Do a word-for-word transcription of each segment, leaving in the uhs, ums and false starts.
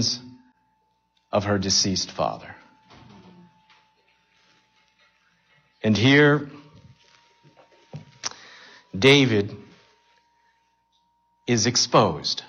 sins of her deceased father. And here, David is exposed.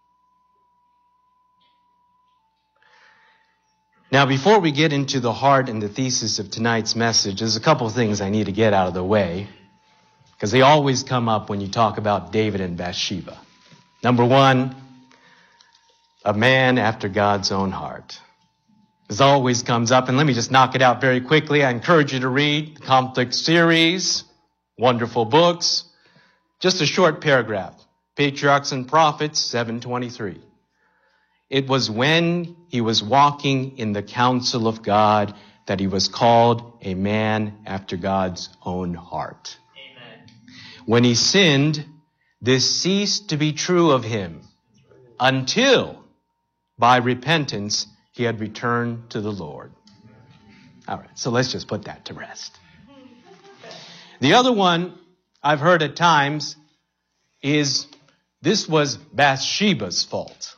Now, before we get into the heart and the thesis of tonight's message, there's a couple of things I need to get out of the way, because they always come up when you talk about David and Bathsheba. Number one, a man after God's own heart. This always comes up, and let me just knock it out very quickly. I encourage you to read the Conflict series, wonderful books. Just a short paragraph, Patriarchs and Prophets, seven twenty-three. It was when he was walking in the counsel of God that he was called a man after God's own heart. Amen. When he sinned, this ceased to be true of him until, by repentance, he had returned to the Lord. All right, so let's just put that to rest. The other one I've heard at times is this was Bathsheba's fault.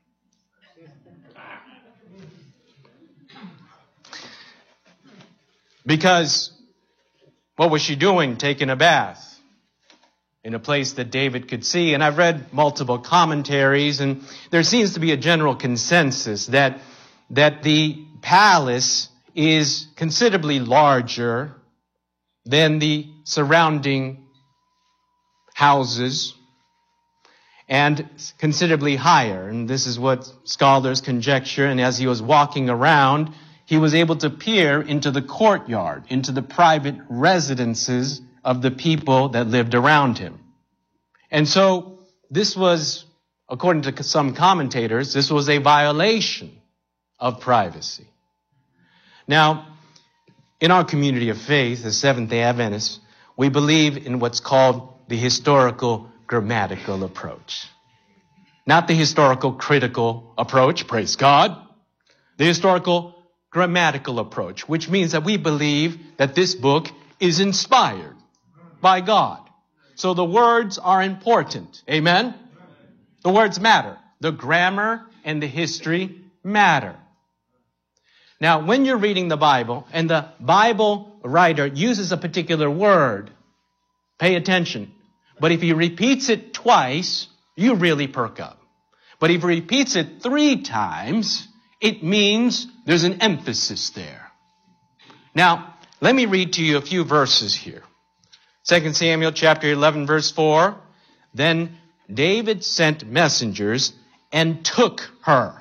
Because what was she doing taking a bath in a place that David could see? And I've read multiple commentaries, and there seems to be a general consensus that, that the palace is considerably larger than the surrounding houses and considerably higher. And this is what scholars conjecture. And as he was walking around, he was able to peer into the courtyard, into the private residences of the people that lived around him. And so this was, according to some commentators, this was a violation of privacy. Now, in our community of faith, the Seventh-day Adventists, we believe in what's called the historical grammatical approach. Not the historical critical approach, praise God. The historical grammatical approach, which means that we believe that this book is inspired by God. So the words are important. Amen? The words matter. The grammar and the history matter. Now, when you're reading the Bible and the Bible writer uses a particular word, pay attention. But if he repeats it twice, you really perk up. But if he repeats it three times, it means there's an emphasis there. Now, let me read to you a few verses here. Second Samuel chapter eleven, verse four. Then David sent messengers and took her.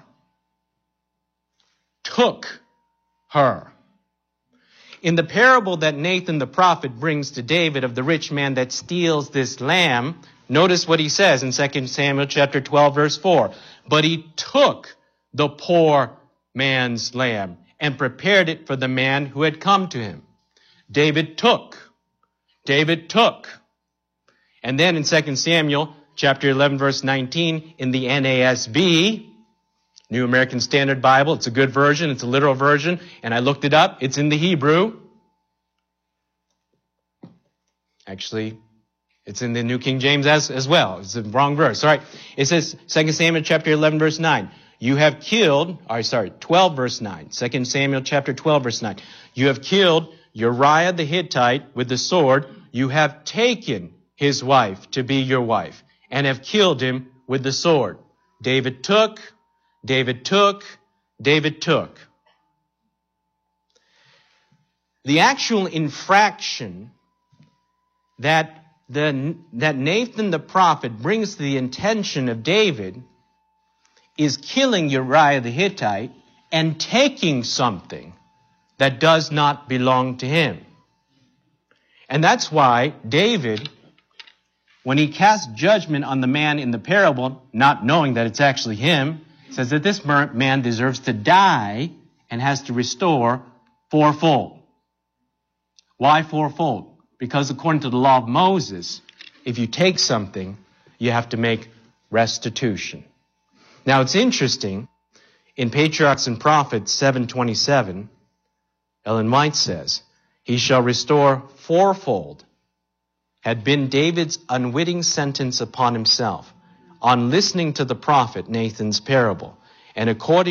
Took her. In the parable that Nathan the prophet brings to David of the rich man that steals this lamb, notice what he says in Second Samuel chapter twelve, verse four. But he took the poor man's lamb and prepared it for the man who had come to him. David took. David took. And then in Second Samuel chapter eleven, verse nineteen, in the N A S B, New American Standard Bible, it's a good version, it's a literal version, and I looked it up, it's in the Hebrew. Actually, it's in the New King James as, as well. It's the wrong verse. All right. It says, Second Samuel chapter eleven, verse nine. You have killed, or sorry, twelve, verse nine. Second Samuel chapter twelve, verse nine. You have killed Uriah the Hittite with the sword. You have taken his wife to be your wife and have killed him with the sword. David took, David took, David took. The actual infraction that the, that Nathan the prophet brings to the attention of David is killing Uriah the Hittite and taking something that does not belong to him. And that's why David, when he casts judgment on the man in the parable, not knowing that it's actually him, says that this man deserves to die and has to restore fourfold. Why fourfold? Because according to the law of Moses, if you take something, you have to make restitution. Now, it's interesting, in Patriarchs and Prophets seven twenty-seven, Ellen White says, he shall restore fourfold, had been David's unwitting sentence upon himself on listening to the prophet Nathan's parable. And according